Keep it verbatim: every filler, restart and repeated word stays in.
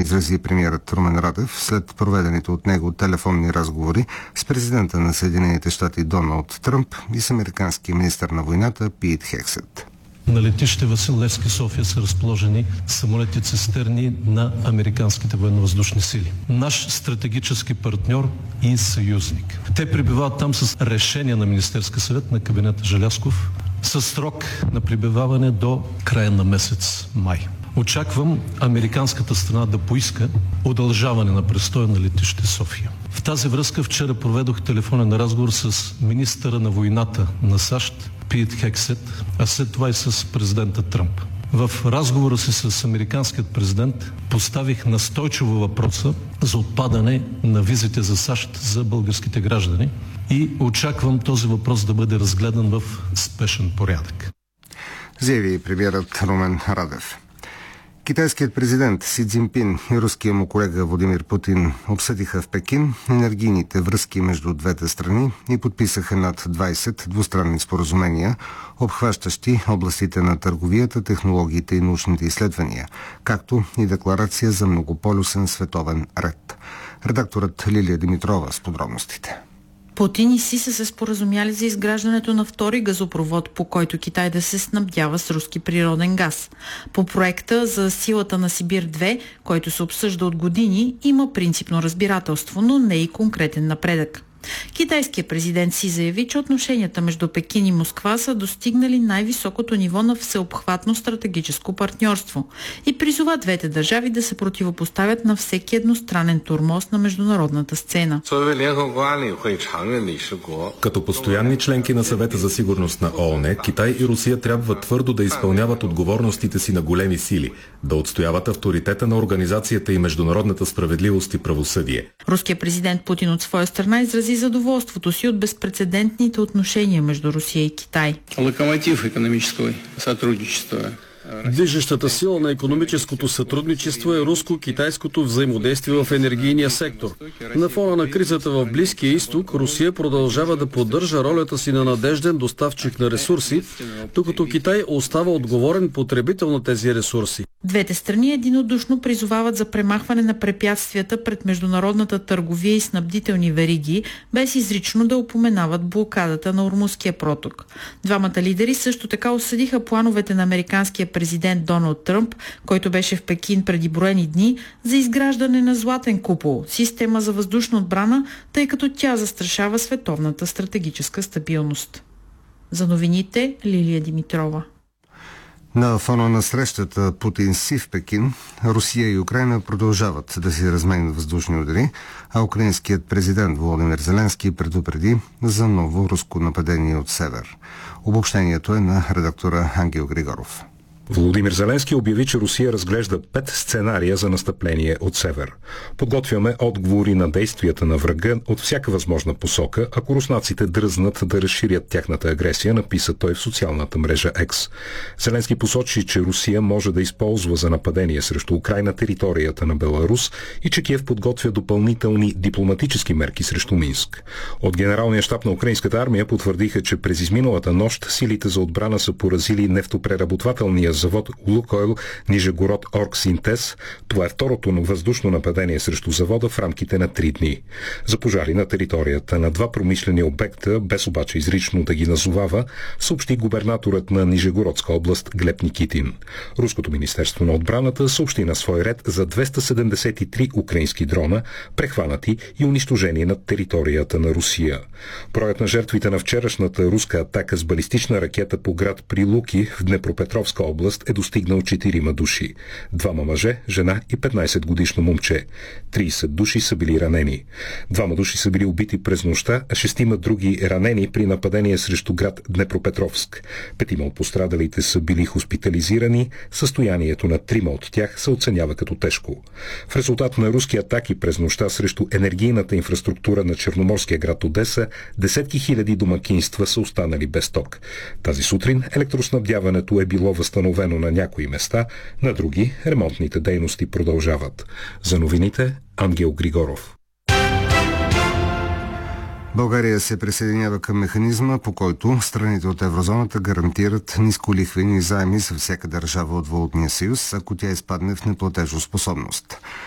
изрази премиерът Румен Радев след проведените от него телефонни разговори с президента на Съединените щати Доналд Тръмп и с американския министър на войната Пит Хексет. На летище Васил Левски, София са разположени самолети цистерни на американските военновъздушни сили. Наш стратегически партньор и съюзник. Те пребивават там с решение на Министерския съвет на кабинета Желязков със срок на пребиваване до края на месец май. Очаквам американската страна да поиска удължаване на престоя на летище София. В тази връзка вчера проведох телефонен разговор с министъра на войната на САЩ Пит Хексет, а след това и с президента Тръмп. В разговора си с американският президент поставих настойчиво въпроса за отпадане на визите за САЩ за българските граждани и очаквам този въпрос да бъде разгледан в спешен порядък. Заяви премиерът Румен Радев. Китайският президент Си Цзинпин и руския му колега Владимир Путин обсъдиха в Пекин енергийните връзки между двете страни и подписаха над двайсет двустранни споразумения, обхващащи областите на търговията, технологиите и научните изследвания, както и декларация за многополюсен световен ред. Редакторът Лилия Димитрова с подробностите. Путин и Си са се споразумяли за изграждането на втори газопровод, по който Китай да се снабдява с руски природен газ. По проекта за силата на Сибир две, който се обсъжда от години, има принципно разбирателство, но не и конкретен напредък. Китайският президент Си заяви, че отношенията между Пекин и Москва са достигнали най-високото ниво на всеобхватно стратегическо партньорство и призова двете държави да се противопоставят на всеки едностранен тормоз на международната сцена. Като постоянни членки на Съвета за сигурност на ООН, Китай и Русия трябва твърдо да изпълняват отговорностите си на големи сили, да отстояват авторитета на организацията и международната справедливост и правосъдие. Руският президент Путин от своя страна изрази задоволството си от безпрецедентните отношения между Русия и Китай. Локомотив икономического сътрудничества. Движещата сила на икономическото сътрудничество е руско-китайското взаимодействие в енергийния сектор. На фона на кризата в Близкия изток, Русия продължава да поддържа ролята си на надежден доставчик на ресурси, докато Китай остава отговорен потребител на тези ресурси. Двете страни единодушно призовават за премахване на препятствията пред международната търговия и снабдителни вериги, без изрично да упоменават блокадата на Ормузския проток. Двамата лидери също така осъдиха плановете на американския президент Доналд Тръмп, който беше в Пекин преди броени дни, за изграждане на Златен купол, система за въздушна отбрана, тъй като тя застрашава световната стратегическа стабилност. За новините Лилия Димитрова. На фона на срещата Путин-Си в Пекин, Русия и Украйна продължават да си разменят въздушни удари, а украинският президент Володимир Зеленски предупреди за ново руско нападение от север. Обобщението е на редактора Ангел Григоров. Володимир Зеленски обяви, че Русия разглежда пет сценария за настъпление от север. Подготвяме отговори на действията на врага от всяка възможна посока, ако руснаците дръзнат да разширят тяхната агресия, написа той в социалната мрежа X. Зеленски посочи, че Русия може да използва за нападение срещу Украйна територията на Беларус и че Киев подготвя допълнителни дипломатически мерки срещу Минск. От Генералния щаб на украинската армия потвърдиха, че през изминалата нощ силите за отбрана са поразили нефтопреработвателния завод Лукойл Нижегород Оргсинтез. Това е второто въздушно нападение срещу завода в рамките на три дни. За пожари на територията на два промишлени обекта, без обаче изрично да ги назовава, съобщи губернаторът на Нижегородска област Глеб Никитин. Руското министерство на отбраната съобщи на свой ред за двеста седемдесет и три украински дрона, прехванати и унищожени над територията на Русия. Броят на жертвите на вчерашната руска атака с балистична ракета по град Прилуки в Днепропетровска област е достигнал четирима души. Двама мъже, жена и петнайсет годишно момче. трийсет души са били ранени. Двама души са били убити през нощта, а шестима други ранени при нападение срещу град Днепропетровск. Петима от пострадалите са били хоспитализирани, състоянието на трима от тях се оценява като тежко. В резултат на руски атаки през нощта срещу енергийната инфраструктура на черноморския град Одеса, десетки хиляди домакинства са останали без ток. Тази сутрин електроснабдяването е било възстановено на някои места, на други ремонтните дейности продължават. За новините Ангел Григоров. България се присъединява към механизма, по който страните от еврозоната гарантират нисколихвени заеми за всяка държава от Валутния съюз, ако тя изпадне в неплатежоспособност.